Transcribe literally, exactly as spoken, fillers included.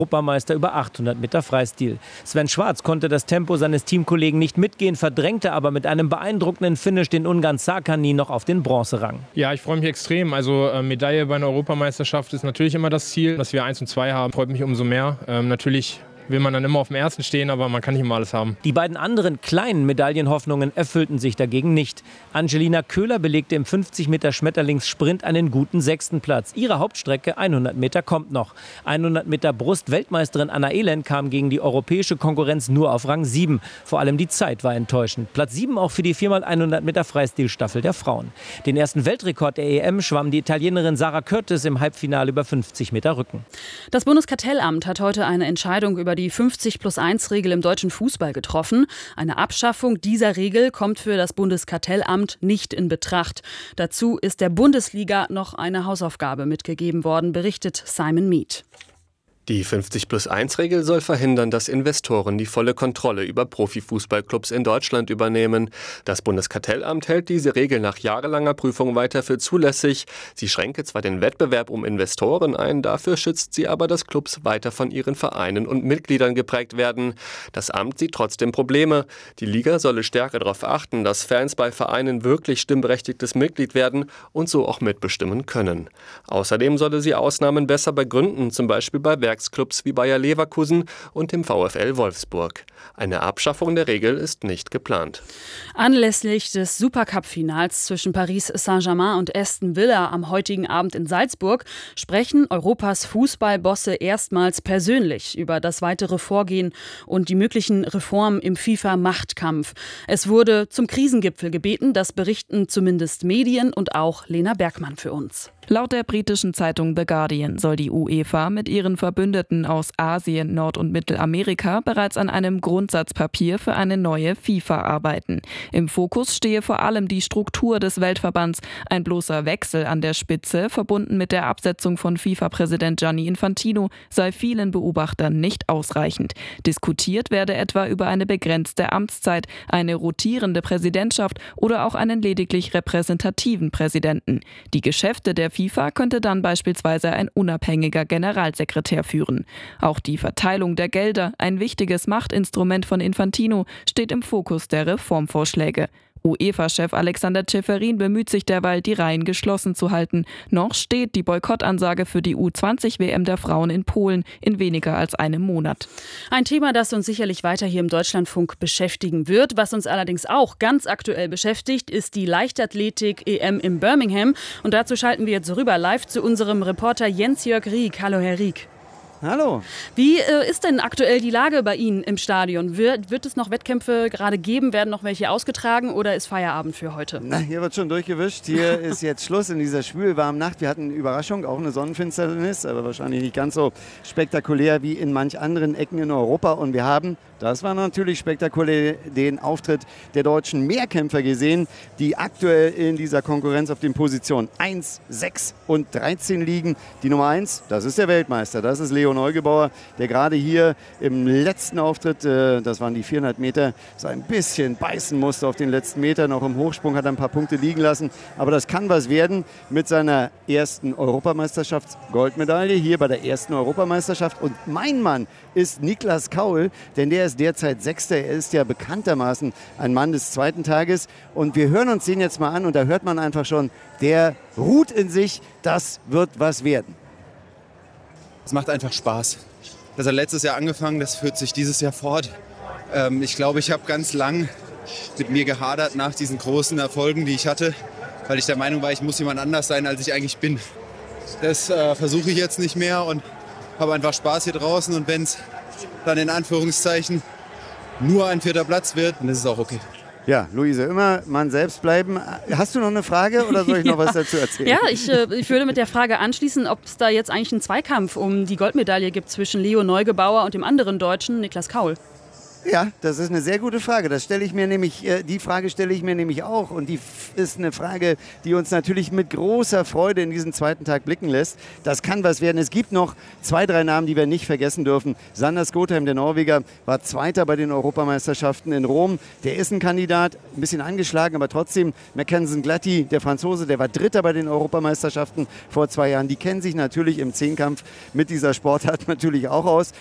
Europameister über achthundert Meter Freistil. Sven Schwarz konnte das Tempo seines Teamkollegen nicht mitgehen, verdrängte aber mit einem beeindruckenden Finish den Ungarn Sarkany noch auf den Bronzerang. Ja, ich freue mich extrem. Also äh, Medaille bei einer Europameisterschaft ist natürlich immer das Ziel. Dass wir eins und zwei haben, freut mich umso mehr. Ähm, natürlich will man dann immer auf dem ersten stehen, aber man kann nicht immer alles haben. Die beiden anderen kleinen Medaillenhoffnungen erfüllten sich dagegen nicht. Angelina Köhler belegte im fünfzig Meter Schmetterlingssprint einen guten sechsten Platz. Ihre Hauptstrecke hundert Meter kommt noch. hundert Meter Brust-Weltmeisterin Anna Elend kam gegen die europäische Konkurrenz nur auf Rang sieben. Vor allem die Zeit war enttäuschend. Platz sieben auch für die vier mal hundert Meter Freistilstaffel der Frauen. Den ersten Weltrekord der E M schwamm die Italienerin Sarah Curtis im Halbfinale über fünfzig Meter Rücken. Das Bundeskartellamt hat heute eine Entscheidung über die fünfzig plus eins Regel im deutschen Fußball getroffen. Eine Abschaffung dieser Regel kommt für das Bundeskartellamt nicht in Betracht. Dazu ist der Bundesliga noch eine Hausaufgabe mitgegeben worden, berichtet Simon Mead. Die fünfzig plus eins Regel soll verhindern, dass Investoren die volle Kontrolle über Profifußballclubs in Deutschland übernehmen. Das Bundeskartellamt hält diese Regel nach jahrelanger Prüfung weiter für zulässig. Sie schränke zwar den Wettbewerb um Investoren ein, dafür schützt sie aber, dass Clubs weiter von ihren Vereinen und Mitgliedern geprägt werden. Das Amt sieht trotzdem Probleme. Die Liga solle stärker darauf achten, dass Fans bei Vereinen wirklich stimmberechtigtes Mitglied werden und so auch mitbestimmen können. Außerdem solle sie Ausnahmen besser begründen, zum Beispiel bei Werksclubs wie Bayer Leverkusen und dem VfL Wolfsburg. Eine Abschaffung der Regel ist nicht geplant. Anlässlich des Supercup-Finals zwischen Paris Saint-Germain und Aston Villa am heutigen Abend in Salzburg sprechen Europas Fußballbosse erstmals persönlich über das weitere Vorgehen und die möglichen Reformen im FIFA-Machtkampf. Es wurde zum Krisengipfel gebeten, das berichten zumindest Medien und auch Lena Bergmann für uns. Laut der britischen Zeitung The Guardian soll die UEFA mit ihren Verbündeten aus Asien, Nord- und Mittelamerika bereits an einem Grundsatzpapier für eine neue FIFA arbeiten. Im Fokus stehe vor allem die Struktur des Weltverbands. Ein bloßer Wechsel an der Spitze, verbunden mit der Absetzung von FIFA-Präsident Gianni Infantino, sei vielen Beobachtern nicht ausreichend. Diskutiert werde etwa über eine begrenzte Amtszeit, eine rotierende Präsidentschaft oder auch einen lediglich repräsentativen Präsidenten. Die Geschäfte der FIFA könnte dann beispielsweise ein unabhängiger Generalsekretär führen. Auch die Verteilung der Gelder, ein wichtiges Machtinstrument von Infantino, steht im Fokus der Reformvorschläge. UEFA-Chef Alexander Ceferin bemüht sich derweil, die Reihen geschlossen zu halten. Noch steht die Boykottansage für die U zwanzig W M der Frauen in Polen in weniger als einem Monat. Ein Thema, das uns sicherlich weiter hier im Deutschlandfunk beschäftigen wird. Was uns allerdings auch ganz aktuell beschäftigt, ist die Leichtathletik-E M in Birmingham. Und dazu schalten wir jetzt rüber live zu unserem Reporter Jens-Jörg Rieck. Hallo, Herr Rieck. Hallo. Wie äh, ist denn aktuell die Lage bei Ihnen im Stadion? Wird, wird es noch Wettkämpfe gerade geben? Werden noch welche ausgetragen oder ist Feierabend für heute? Na, hier wird schon durchgewischt. Hier ist jetzt Schluss in dieser schwülwarmen Nacht. Wir hatten eine Überraschung, auch eine Sonnenfinsternis, aber wahrscheinlich nicht ganz so spektakulär wie in manch anderen Ecken in Europa. Und wir haben, das war natürlich spektakulär, den Auftritt der deutschen Mehrkämpfer gesehen, die aktuell in dieser Konkurrenz auf den Positionen eins, sechs und dreizehn liegen. Die Nummer eins, das ist der Weltmeister, das ist Leo Neugebauer, der gerade hier im letzten Auftritt, äh, das waren die vierhundert Meter, so ein bisschen beißen musste auf den letzten Meter. Noch im Hochsprung hat er ein paar Punkte liegen lassen. Aber das kann was werden mit seiner ersten Europameisterschafts-Goldmedaille hier bei der ersten Europameisterschaft. Und mein Mann ist Niklas Kaul, denn der ist derzeit Sechster. Er ist ja bekanntermaßen ein Mann des zweiten Tages. Und wir hören uns den jetzt mal an und da hört man einfach schon, der ruht in sich, das wird was werden. Es macht einfach Spaß. Das hat letztes Jahr angefangen, das führt sich dieses Jahr fort. Ähm, ich glaube, ich habe ganz lang mit mir gehadert nach diesen großen Erfolgen, die ich hatte, weil ich der Meinung war, ich muss jemand anders sein, als ich eigentlich bin. Das äh, versuche ich jetzt nicht mehr und habe einfach Spaß hier draußen. Und wenn es dann in Anführungszeichen nur ein vierter Platz wird, dann ist es auch okay. Ja, Luise, immer Mann selbst bleiben. Hast du noch eine Frage oder soll ich noch ja. was dazu erzählen? Ja, ich, äh, ich würde mit der Frage anschließen, ob es da jetzt eigentlich einen Zweikampf um die Goldmedaille gibt zwischen Leo Neugebauer und dem anderen Deutschen, Niklas Kaul. Ja, das ist eine sehr gute Frage. Das stelle ich mir nämlich, äh, die Frage stelle ich mir nämlich auch. Und die f- ist eine Frage, die uns natürlich mit großer Freude in diesen zweiten Tag blicken lässt. Das kann was werden. Es gibt noch zwei, drei Namen, die wir nicht vergessen dürfen. Sander Skotheim, der Norweger, war Zweiter bei den Europameisterschaften in Rom. Der ist ein Kandidat, ein bisschen angeschlagen, aber trotzdem. Mackensen Glatti, der Franzose, der war Dritter bei den Europameisterschaften vor zwei Jahren. Die kennen sich natürlich im Zehnkampf mit dieser Sportart natürlich auch aus.